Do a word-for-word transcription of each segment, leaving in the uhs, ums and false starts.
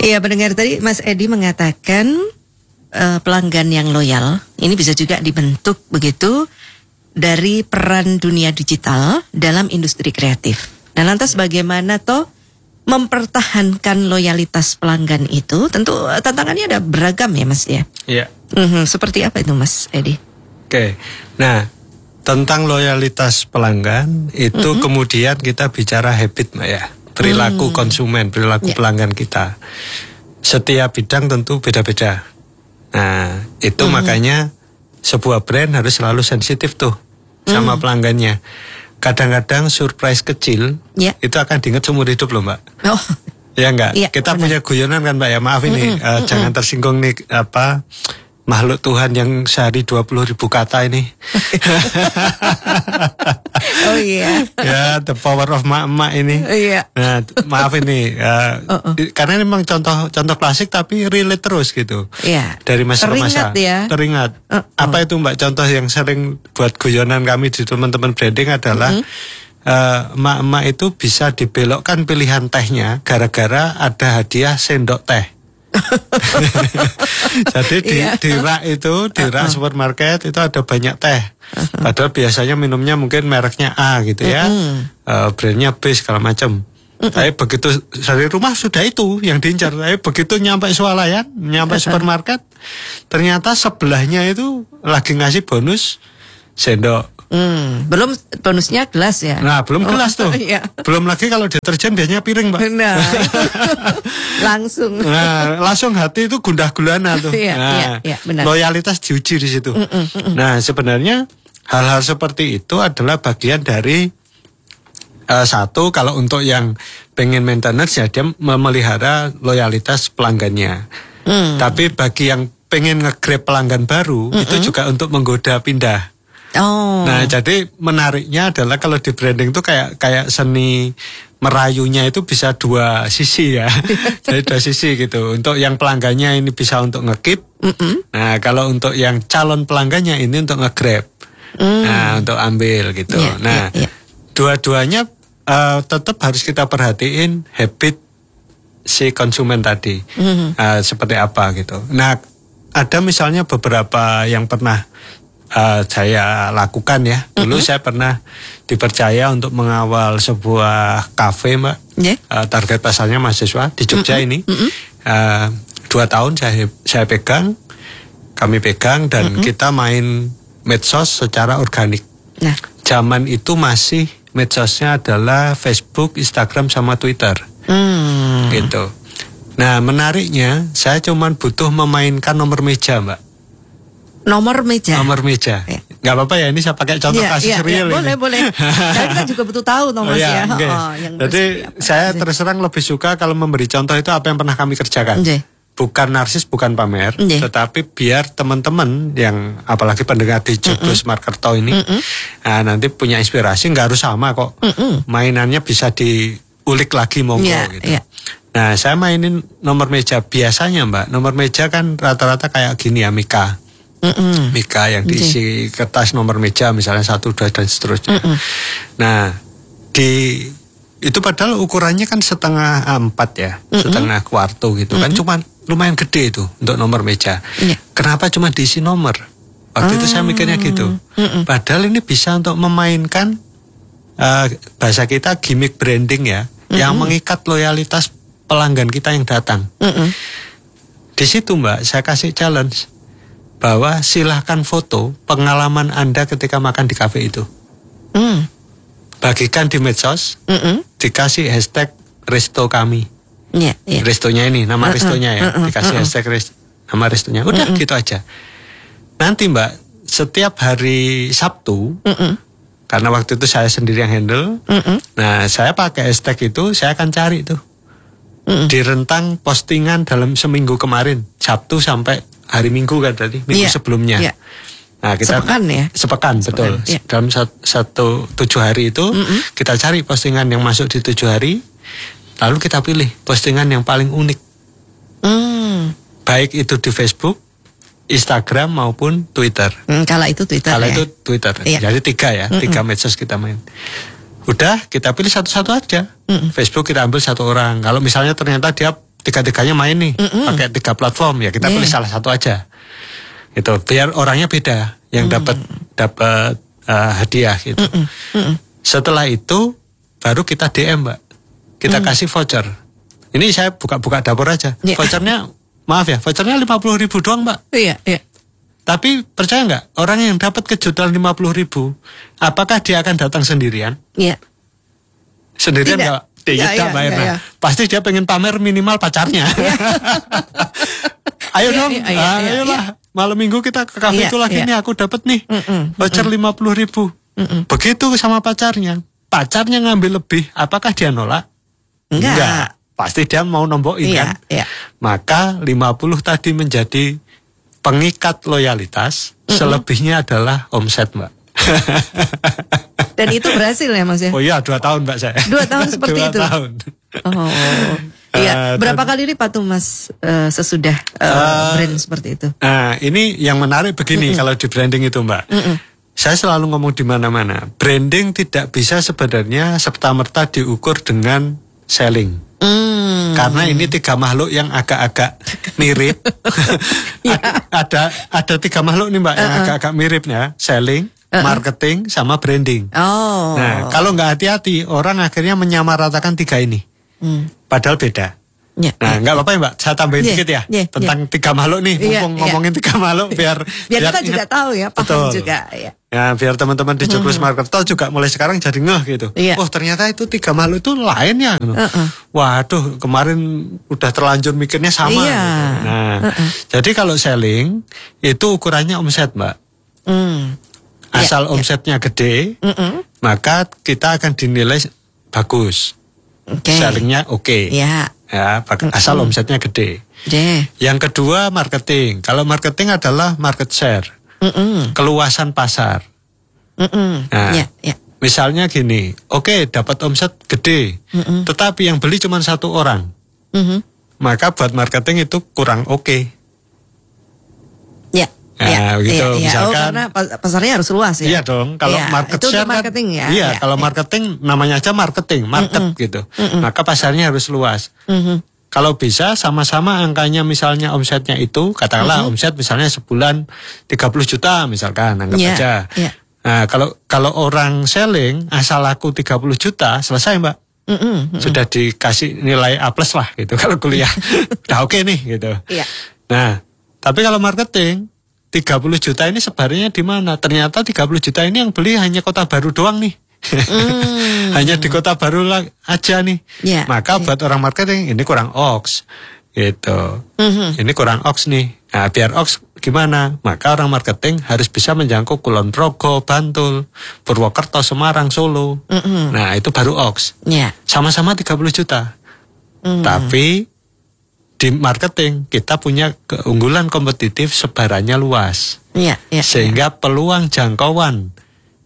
Iya, pendengar, tadi Mas Edi mengatakan uh, pelanggan yang loyal ini bisa juga dibentuk begitu dari peran dunia digital dalam industri kreatif. Nah, lantas bagaimana toh mempertahankan loyalitas pelanggan itu? Tentu tantangannya ada beragam ya, Mas ya. Iya. Mm-hmm. Seperti apa itu, Mas Edi? Oke, nah tentang loyalitas pelanggan itu mm-hmm. kemudian kita bicara habit, Mbak ya. Perilaku hmm. konsumen, perilaku yeah. pelanggan kita. Setiap bidang tentu beda-beda. Nah, itu hmm. makanya sebuah brand harus selalu sensitif tuh sama hmm. pelanggannya. Kadang-kadang surprise kecil yeah. itu akan diingat seumur hidup loh, Mbak. Oh. Ya enggak? Yeah, kita benar. Punya guyonan kan, Mbak ya. Maaf ini, mm-hmm. uh, mm-hmm. jangan tersinggung nih apa makhluk Tuhan yang sehari dua puluh ribu kata ini. Oh iya. Ya, the power of mak-mak ini. Iya. Nah, maaf ini, uh, uh-uh. karena ini memang contoh contoh klasik tapi relate terus gitu. Iya. Dari masa ke masa. Teringat ya. Teringat. Uh-uh. Apa itu, Mbak? Contoh yang sering buat guyonan kami di teman-teman branding adalah uh-huh. uh, mak-mak itu bisa dibelokkan pilihan tehnya gara-gara ada hadiah sendok teh. Jadi di, iya. di rak itu, di rak uh-uh. supermarket itu ada banyak teh. Uh-huh. Padahal biasanya minumnya mungkin mereknya A gitu ya, uh-huh. uh, brandnya B segala macam. Uh-huh. Tapi begitu dari rumah sudah itu yang diincar. Tapi begitu nyampe swalayan, nyampe uh-huh. supermarket, ternyata sebelahnya itu lagi ngasih bonus sendok. Hmm, belum bonusnya gelas ya. Nah, belum gelas oh, tuh. Iya. Belum lagi kalau deterjen biasanya piring, Mbak. Nah, langsung. Nah, langsung hati itu gundah gulana tuh. Iya, nah, iya, iya, benar. Loyalitas diuji di situ. Mm, mm, mm. Nah, sebenarnya hal-hal seperti itu adalah bagian dari uh, satu kalau untuk yang pengen maintenance ya dia memelihara loyalitas pelanggannya. Mm. Tapi bagi yang pengen nge-grab pelanggan baru mm, itu mm. juga untuk menggoda pindah. Oh. Nah, jadi menariknya adalah kalau di branding itu kayak kayak seni merayunya itu bisa dua sisi ya. Jadi dua sisi gitu. Untuk yang pelanggannya ini bisa untuk nge-keep. Mm-mm. Nah, kalau untuk yang calon pelanggannya ini untuk nge-grab. Mm. Nah, untuk ambil gitu. Yeah, nah, yeah, yeah. dua-duanya uh, tetap harus kita perhatiin habit si konsumen tadi. Mm-hmm. Uh, seperti apa gitu. Nah, ada misalnya beberapa yang pernah Uh, saya lakukan ya. Dulu mm-hmm. saya pernah dipercaya untuk mengawal sebuah kafe, Mbak. Yeah. Uh, target pasarnya mahasiswa di Jogja mm-hmm. ini. Mm-hmm. Uh, dua tahun saya saya pegang, kami pegang dan mm-hmm. kita main medsos secara organik. Nah. Zaman itu masih medsosnya adalah Facebook, Instagram sama Twitter. Mm. Gitu. Nah, menariknya saya cuman butuh memainkan nomor meja, Mbak. Nomor meja. Nomor meja. Ya. Gak apa-apa ya, ini saya pakai contoh ya, kasus ya, real ya, boleh, ini. Boleh, boleh. Kita juga butuh tahu nomor oh, ya, ya. Okay. Oh, yang Jadi saya terus terang lebih suka kalau memberi contoh itu apa yang pernah kami kerjakan. Okay. Bukan narsis, bukan pamer, okay. tetapi biar teman-teman yang apalagi pendengar di Joglos Markerto ini, mm-mm. nah, nanti punya inspirasi, nggak harus sama kok. Mm-mm. Mainannya bisa diulik lagi monggo yeah, gitu. Yeah. Nah, saya mainin nomor meja biasanya, Mbak. Nomor meja kan rata-rata kayak gini ya, Mika. Mm-mm. Mika yang diisi okay. kertas nomor meja misalnya satu dua dan seterusnya. Mm-mm. Nah, di itu padahal ukurannya kan setengah empat ya, Mm-mm. setengah kuarto gitu. Mm-mm. Kan cuma lumayan gede itu untuk nomor meja. Yeah. Kenapa cuma diisi nomor? Waktu mm. itu saya mikirnya gitu. Mm-mm. Padahal ini bisa untuk memainkan uh, bahasa kita gimmick branding ya, Mm-mm. yang mengikat loyalitas pelanggan kita yang datang. Mm-mm. Di situ, Mbak, saya kasih challenge bahwa silahkan foto pengalaman Anda ketika makan di kafe itu. Mm. Bagikan di medsos, Mm-mm. dikasih hashtag resto kami. Yeah, yeah. Restonya ini, nama uh-uh, restonya ya, uh-uh, dikasih uh-uh. hashtag rest, nama restonya. Udah Mm-mm. gitu aja. Nanti, Mbak, setiap hari Sabtu, Mm-mm. karena waktu itu saya sendiri yang handle, Mm-mm. nah saya pakai hashtag itu, saya akan cari tuh. Mm-mm. Di rentang postingan dalam seminggu kemarin, Sabtu sampai hari Minggu kan tadi, minggu yeah. sebelumnya. Yeah. Nah, kita sepekan ya? Sepekan, betul. Sepekan, yeah. Dalam satu, satu tujuh hari itu, mm-hmm. kita cari postingan yang masuk di tujuh hari, lalu kita pilih postingan yang paling unik. Mm. Baik itu di Facebook, Instagram maupun Twitter. Mm, kala itu Twitter Kala ya? itu Twitter. Yeah. Jadi tiga ya, mm-hmm. tiga medsos kita main. Udah, kita pilih satu-satu aja. Mm-hmm. Facebook kita ambil satu orang. Kalau misalnya ternyata dia tiga-tiganya main nih, mm-mm. pakai tiga platform ya kita yeah. pilih salah satu aja. Itu biar orangnya beda yang dapat mm. dapat uh, hadiah gitu. Mm-mm. Mm-mm. Setelah itu baru kita D M, Mbak. Kita mm. kasih voucher. Ini saya buka-buka dapur aja. Yeah. Vouchernya maaf ya, vouchernya lima puluh ribu doang, Mbak. Iya, yeah, iya. Yeah. Tapi percaya nggak, orang yang dapat kejutan lima puluh ribu, apakah dia akan datang sendirian? Iya. Sendirian nggak? Tidak, ya, Mbak Erna. Ya, ya. Pasti dia pengen pamer minimal pacarnya. Ya. Ayo dong, ya, ya, ya, ah, ayolah. Ya. Malam minggu kita ke kafe ya, itu lagi ya. nih, aku dapat nih mm-mm, voucher lima puluh ribu. Mm-mm. Begitu sama pacarnya, pacarnya ngambil lebih, apakah dia nolak? Enggak. Enggak. Pasti dia mau nombokin ya, kan? Ya. Maka lima puluh tadi menjadi pengikat loyalitas, mm-mm. selebihnya adalah omset, Mbak. Dan itu berhasil ya Mas ya? Oh iya, dua tahun Mbak saya. Dua tahun seperti dua itu? Dua tahun. Oh iya, uh, berapa dan, kali lipat tuh Mas uh, sesudah uh, uh, brand seperti itu? Nah ini yang menarik begini, mm-mm. kalau di branding itu Mbak. Mm-mm. Saya selalu ngomong di mana-mana, branding tidak bisa sebenarnya serta-merta diukur dengan selling. Hmm. Karena ini tiga makhluk yang agak-agak mirip. ya. ada, ada ada tiga makhluk nih Mbak uh-uh. yang agak-agak miripnya, selling, uh-uh. marketing, sama branding. Oh. Nah kalau nggak hati-hati orang akhirnya menyamaratakan tiga ini, hmm. padahal beda. Yeah, nah, nggak yeah, apa-apa ya Mbak, saya tambahin yeah, dikit ya yeah, tentang yeah. tiga makhluk nih, mumpung yeah, ngomongin yeah. tiga makhluk biar biar, biar kita ingat. Juga tahu ya, paham Betul. Juga. Ya. Ya, biar teman-teman di Joglos mm-hmm. Marketo juga mulai sekarang jadi ngeh gitu. Yeah. Oh ternyata itu tiga makhluk itu lain ya. Uh-uh. Waduh, kemarin udah terlanjur mikirnya sama. Yeah. Gitu. Nah, uh-uh. jadi kalau selling itu ukurannya omset Mbak. Mm. Asal yeah, omsetnya yeah. gede, mm-mm. maka kita akan dinilai bagus. Okay. Sellingnya oke. Okay. Yeah. Ya, asal mm-hmm. omsetnya gede. Yeah. Yang kedua marketing. Kalau marketing adalah market share, mm-hmm. keluasan pasar. Mm-hmm. Nah, yeah, yeah. misalnya gini, oke okay, dapat omset gede, mm-hmm. tetapi yang beli cuma satu orang, mm-hmm. maka buat marketing itu kurang oke. Okay. Ya. Nah, ya, gitu. Iya, iya. Misalkan, oh, karena pasarnya harus luas ya. Iya dong. Kalau ya, market itu share marketing kan, ya. Iya, ya, kalau ya. marketing namanya aja marketing, market Mm-mm. gitu. Mm-mm. Maka pasarnya harus luas. Mm-hmm. Kalau bisa sama-sama angkanya misalnya omsetnya itu, katakanlah mm-hmm. omset misalnya sebulan tiga puluh juta misalkan, anggap yeah, aja. Yeah. Nah, kalau kalau orang selling asal laku tiga puluh juta, selesai Mbak. Mm-mm, mm-mm. Sudah dikasih nilai A plus lah gitu kalau kuliah. Udah oke okay nih gitu. Yeah. Nah, tapi kalau marketing tiga puluh juta ini sebarannya di mana? Ternyata tiga puluh juta ini yang beli hanya Kota Baru doang nih. Mm. Hanya di Kota Baru aja nih. Yeah, Maka yeah. buat orang marketing ini kurang oks gitu. Mm-hmm. Ini kurang oks nih. Nah, biar oks gimana? Maka orang marketing harus bisa menjangkau Kulon Progo, Bantul, Purwokerto, Semarang, Solo. Mm-hmm. Nah, itu baru oks. Yeah. Sama-sama tiga puluh juta. Mm. Tapi di marketing kita punya keunggulan kompetitif, sebarannya luas, ya, ya, sehingga ya. peluang jangkauan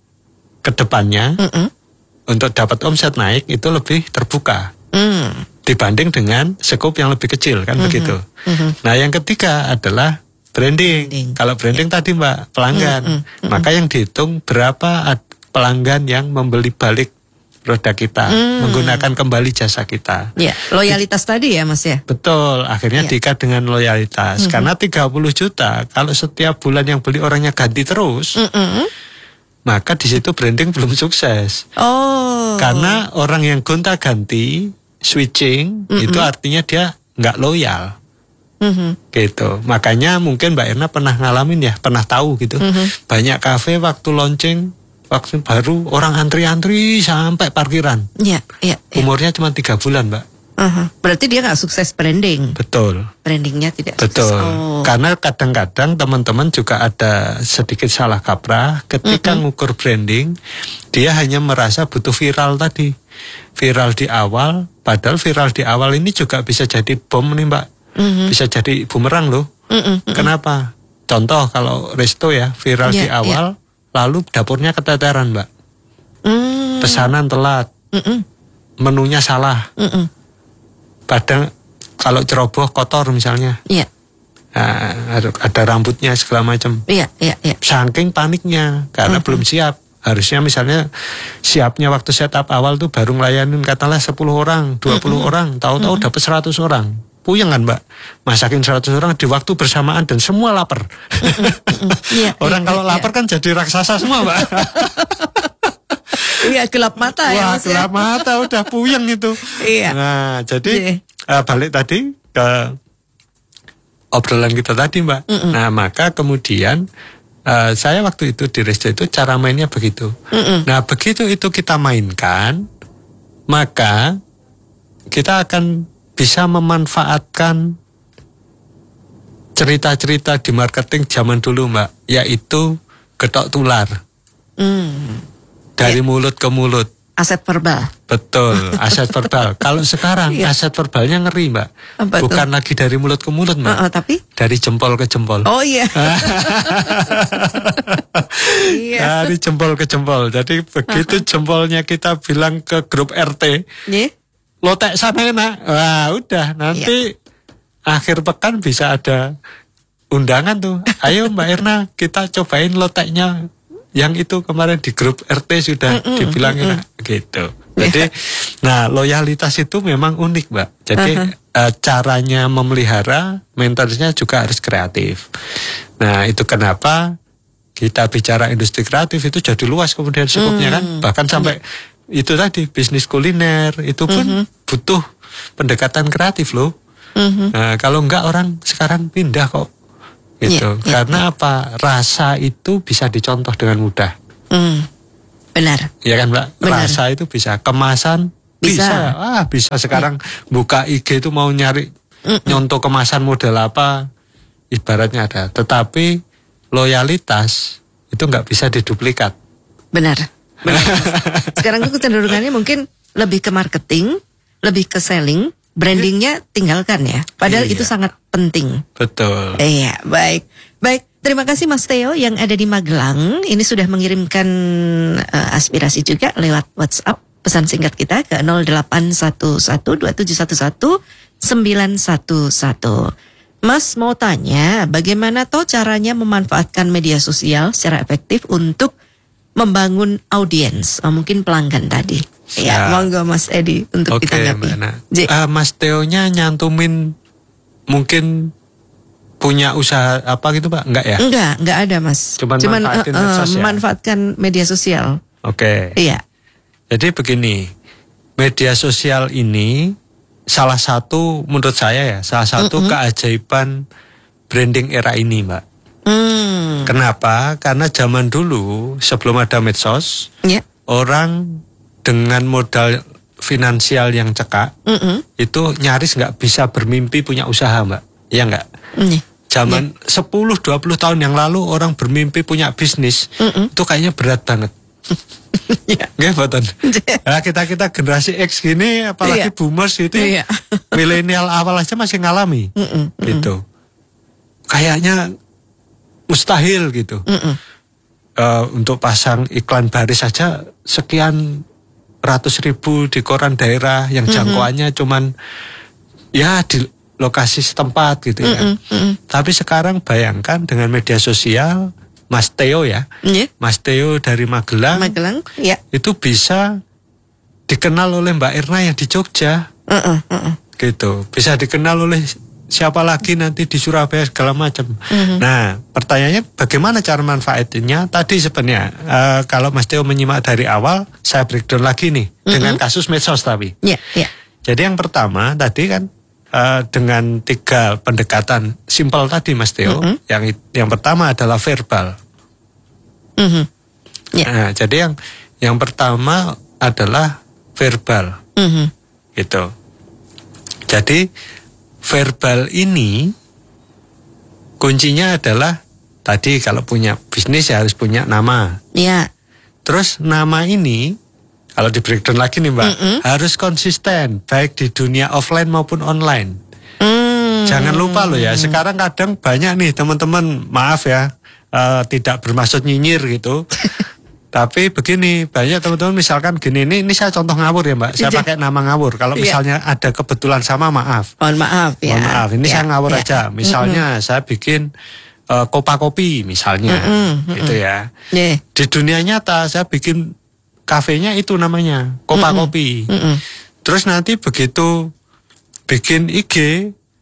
kedepannya Mm-mm. untuk dapat omset naik itu lebih terbuka mm. dibanding dengan skup yang lebih kecil kan mm-hmm. begitu. Mm-hmm. Nah yang ketiga adalah branding. branding. Kalau branding ya. tadi Mbak pelanggan, mm-hmm. maka yang dihitung berapa pelanggan yang membeli balik produk kita, hmm. menggunakan kembali jasa kita. Ya, loyalitas Di, tadi ya Mas ya? Betul, akhirnya ya. diikat dengan loyalitas. Mm-hmm. Karena tiga puluh juta, kalau setiap bulan yang beli orangnya ganti terus, mm-hmm. maka di situ branding belum sukses. Oh. Karena orang yang gonta-ganti, switching, mm-hmm. itu artinya dia nggak loyal. Mm-hmm. Gitu. Makanya mungkin Mbak Erna pernah ngalamin ya, pernah tahu gitu. Mm-hmm. Banyak kafe waktu launching, waktu baru orang antri-antri sampai parkiran. Iya, iya. Ya. Umurnya cuma tiga bulan, Mbak. Uh-huh. Berarti dia nggak sukses branding. Betul. Brandingnya tidak Betul. sukses. Betul. Oh. Karena kadang-kadang teman-teman juga ada sedikit salah kaprah ketika mm-hmm. ngukur branding, dia hanya merasa butuh viral tadi, viral di awal. Padahal viral di awal ini juga bisa jadi bom nih, Mbak. Mm-hmm. Bisa jadi bumerang loh. Mm-hmm. Kenapa? Contoh kalau resto ya viral yeah, di awal. Yeah. Lalu dapurnya keteteran, Mbak. Mm. Pesanan telat. Mm-mm. Menunya salah. Mm-mm. Padahal kalau ceroboh kotor misalnya. Iya. Nah, ada, ada rambutnya segala macam. Iya, iya, iya. Saking paniknya karena mm-hmm. belum siap. Harusnya misalnya siapnya waktu setup awal tuh baru ngelayanin katakanlah sepuluh orang, dua puluh mm-hmm. orang, tahu-tahu mm-hmm. dapat seratus orang. puyeng kan Mbak, masakin seratus orang di waktu bersamaan dan semua lapar. Iya, orang iya, kalau iya. lapar kan jadi raksasa semua Mbak. Iya, gelap mata. Wah, ya Mas gelap ya? mata udah puyeng itu. Iya. Nah jadi Iya. uh, balik tadi ke obrolan kita tadi Mbak. Mm-mm. Nah maka kemudian uh, saya waktu itu di Resto itu cara mainnya begitu. Mm-mm. Nah begitu itu kita mainkan, maka kita akan bisa memanfaatkan cerita-cerita di marketing zaman dulu Mbak, yaitu getok tular. Mm. Dari yeah. mulut ke mulut. Aset verbal. Betul, aset verbal. Kalau sekarang yeah. aset verbalnya ngeri Mbak. Apa Bukan itu? Lagi dari mulut ke mulut Mbak. Uh, uh, tapi? Dari jempol ke jempol. Oh iya. Yeah. Dari jempol ke jempol. Jadi begitu uh, uh. jempolnya kita bilang ke grup R T. Yeah. Lotek sana enak. Wah udah nanti yeah. akhir pekan bisa ada undangan tuh. Ayo Mbak Erna kita cobain loteknya. Yang itu kemarin di grup R T sudah mm-mm, dibilangin mm-mm. gitu. Jadi, yeah. nah loyalitas itu memang unik Mbak. Jadi uh-huh. uh, caranya memelihara maintenance-nya juga harus kreatif. Nah itu kenapa kita bicara industri kreatif itu jadi luas kemudian skopnya mm. kan. Bahkan sampai mm. itu tadi bisnis kuliner itu pun mm-hmm. butuh pendekatan kreatif loh. Mm-hmm. Nah, kalau enggak orang sekarang pindah kok. Gitu. Yeah, yeah, Karena yeah. apa? Rasa itu bisa dicontoh dengan mudah. Mm, benar. Iya kan Mbak? Benar. Rasa itu bisa. Kemasan bisa. bisa. Ah, bisa sekarang yeah. buka I G itu mau nyari Mm-mm. nyontoh kemasan model apa, ibaratnya ada. Tetapi loyalitas itu nggak bisa diduplikat. Benar. Benar. Sekarang itu kecenderungannya mungkin lebih ke marketing, lebih ke selling. Brandingnya tinggalkan ya. Padahal iya. itu sangat penting. Betul. Iya, baik. Baik, terima kasih Mas Theo yang ada di Magelang. Ini sudah mengirimkan uh, aspirasi juga lewat WhatsApp. Pesan singkat kita ke nol delapan satu satu dua tujuh satu satu sembilan satu satu. Mas mau tanya, bagaimana toh caranya memanfaatkan media sosial secara efektif untuk membangun audiens? Oh, mungkin pelanggan tadi. Ya, monggo Mas Edi untuk okay, ditanggapi. Uh, Mas Theo-nya nyantumin mungkin punya usaha apa gitu Pak? Enggak ya? Enggak, enggak ada Mas. Cuman, Cuman manfaatin uh, uh, ya? Manfaatkan media sosial. Oke. Okay. Iya. Jadi begini, media sosial ini salah satu menurut saya ya, salah satu mm-hmm. keajaiban branding era ini Mbak. Mm. Kenapa? Karena zaman dulu sebelum ada medsos, yeah. orang dengan modal finansial yang cekak, mm-hmm. itu nyaris nggak bisa bermimpi punya usaha Mbak, ya nggak? Mm-hmm. Zaman yeah. sepuluh dua puluh tahun yang lalu orang bermimpi punya bisnis, mm-hmm. itu kayaknya berat banget. yeah. Nggak betul. Nah, kita kita generasi X gini, apalagi yeah. boomers gitu, yeah. milenial awal aja masih ngalami, mm-hmm. gitu. Kayaknya mustahil gitu. Mm-hmm. Uh, untuk pasang iklan baris saja sekian ratus ribu di koran daerah yang jangkauannya mm-hmm. cuman ya di lokasi setempat gitu ya. Mm-hmm. Mm-hmm. Tapi sekarang bayangkan dengan media sosial, Mas Theo ya, yeah. Mas Theo dari Magelang, Magelang yeah. itu bisa dikenal oleh Mbak Erna yang di Jogja, uh-uh, uh-uh. gitu. Bisa dikenal oleh siapa lagi nanti di Surabaya segala macam. Mm-hmm. Nah, pertanyaannya bagaimana cara manfaatinnya? Tadi sebenarnya uh, kalau Mas Theo menyimak dari awal, saya breakdown lagi nih mm-hmm. dengan kasus medsos tapi. Yeah, yeah. Jadi yang pertama tadi kan uh, dengan tiga pendekatan simpel tadi Mas Theo, mm-hmm. yang yang pertama adalah verbal. Mm-hmm. Yeah. Nah, jadi yang yang pertama adalah verbal, mm-hmm. gitu. Jadi verbal ini kuncinya adalah tadi kalau punya bisnis ya harus punya nama. Iya. Terus nama ini kalau di breakdown lagi nih Mbak, mm-mm. harus konsisten baik di dunia offline maupun online. Mm. Jangan lupa loh ya, sekarang kadang banyak nih teman-teman, maaf ya, uh, tidak bermaksud nyinyir gitu. Tapi begini, banyak teman-teman misalkan gini, ini, ini saya contoh ngawur ya Mbak, saya pakai nama ngawur. Kalau misalnya yeah. ada kebetulan sama maaf. Mohon maaf ya. Mohon maaf, ini yeah. saya ngawur yeah. aja. Misalnya mm-hmm. saya bikin uh, Kopa Kopi misalnya, mm-hmm. gitu ya. Yeah. Di dunia nyata saya bikin kafenya itu namanya Kopa mm-hmm. Kopi. Mm-hmm. Terus nanti begitu bikin I G,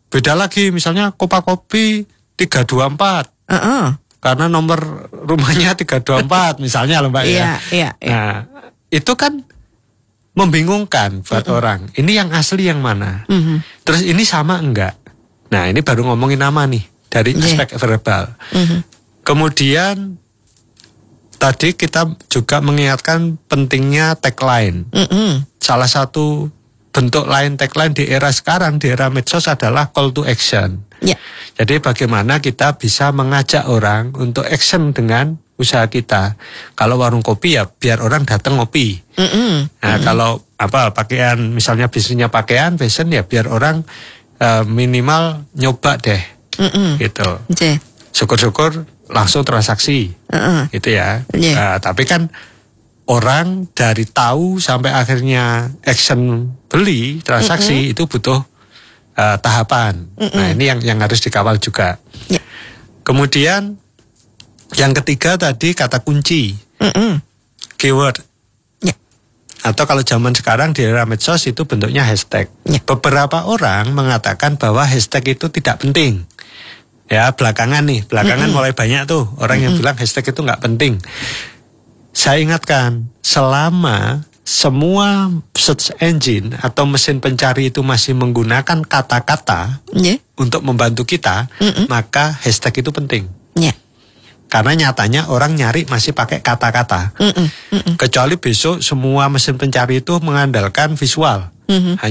beda lagi misalnya Kopa Kopi tiga dua empat. Uh-uh. Karena nomor rumahnya tiga dua empat misalnya loh Mbak ya. Iya, iya, iya. Nah, itu kan membingungkan buat uh-uh. orang. Ini yang asli yang mana? Uh-huh. Terus ini sama enggak? Nah, ini baru ngomongin nama nih dari yeah. aspek verbal. Uh-huh. Kemudian tadi kita juga mengingatkan pentingnya tagline. Uh-uh. Salah satu bentuk lain tagline di era sekarang, di era medsos adalah call to action. Yeah. Jadi bagaimana kita bisa mengajak orang untuk action dengan usaha kita. Kalau warung kopi ya biar orang datang ngopi. Mm-mm. Nah mm-mm. kalau apa pakaian, misalnya bisnisnya pakaian, fashion ya biar orang uh, minimal nyoba deh. Mm-mm. Gitu. Okay. Syukur-syukur langsung transaksi. Uh-uh. Gitu ya. Yeah. Nah, tapi kan orang dari tahu sampai akhirnya action beli transaksi mm-mm. itu butuh uh, tahapan. Mm-mm. Nah ini yang yang harus dikawal juga. Yeah. Kemudian yang ketiga tadi kata kunci, mm-mm. keyword. Yeah. Atau kalau zaman sekarang di era medsos itu bentuknya hashtag. Yeah. Beberapa orang mengatakan bahwa hashtag itu tidak penting. Ya belakangan nih, belakangan mm-mm. mulai banyak tuh orang mm-mm. yang bilang hashtag itu nggak penting. Saya ingatkan, selama semua search engine atau mesin pencari itu masih menggunakan kata-kata yeah. untuk membantu kita, mm-mm. maka hashtag itu penting. Yeah. Karena nyatanya orang nyari masih pakai kata-kata. Mm-mm. Mm-mm. Kecuali besok semua mesin pencari itu mengandalkan visual. Mm-hmm.